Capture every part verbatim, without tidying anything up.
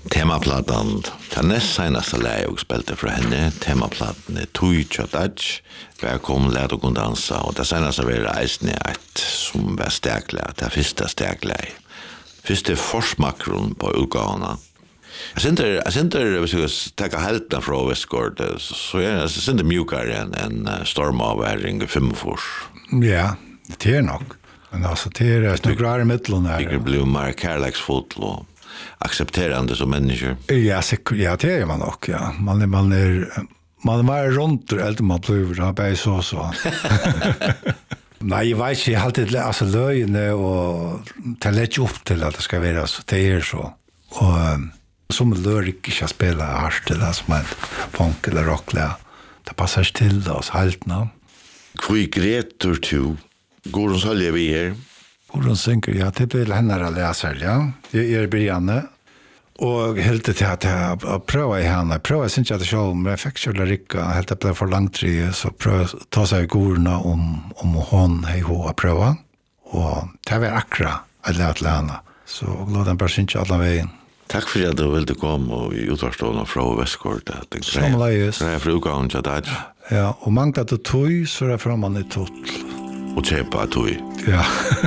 Temaplattan, den näst senaste läge och spelte för henne. Temaplattan är Tui Tjadaj. Välkommen lärde och dansa. Och det senaste var reisen i ett som var stärkläge. Det första stärkläge. Första forsmakron på utgångarna. Jag syns jag syns jag ska ta halta från Westgård så jag syns det mjukare än en stormavväring i Fimfors. Ja, det är nog. Men alltså det är några i mitten där. Det blir mer kärleksfullt och accepterande som människa. Ja, säkert ja, det är man nog, ja. Man är man är man var runt eller man blir då bara så så. Nej, jag vet inte, jag har alltid alltså löjne och ta lätt upp till att det ska vara så det är så. Och som lyrik inte spela hardt eller som en funk eller rock. Det passar till oss helt nå. Kvui gretur tu, Gorun söljer vi her. Gorun synker, ja, det blir henne att läsa, ja. Det är bryggande. Och helt till att jag prövar i henne. Prövar syns jag att jag men jag fick köra ricka. Helt att det blev för långt tre så pröva ta sig Goruna om, om hon hej ho att pröva. Och det var akra att lära att lära. Så låt den bara syns alla vägen. Tack för att du ville komma och utvarstående från Westgård. Somleis. Det är för utgången till det. Ja, och många till tog så är det fram man i tot. Och köpa tog. Ja.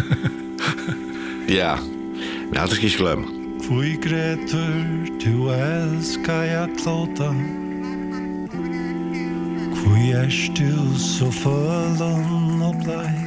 Ja, men jag ska inte glömma. Fui gretur, du älskar jag klåta. Fui är du så full och blaj.